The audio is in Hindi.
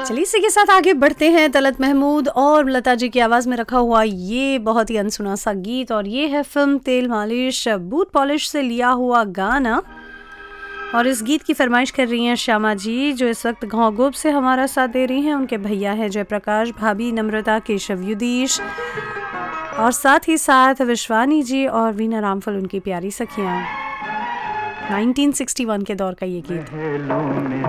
चलिए इसी के साथ आगे बढ़ते हैं। तलत महमूद और लता जी की आवाज़ में रखा हुआ ये बहुत ही अनसुना सा गीत, और ये है फिल्म तेल मालिश बूट पॉलिश से लिया हुआ गाना। और इस गीत की फरमाइश कर रही हैं श्यामा जी, जो इस वक्त घोंगुब से हमारा साथ दे रही हैं। उनके भैया है जयप्रकाश, भाभी नम्रता, केशव युदीश, और साथ ही साथ विश्वानी जी और वीना रामफल उनकी प्यारी सखियाँ। 1961 के दौर का ये गीत।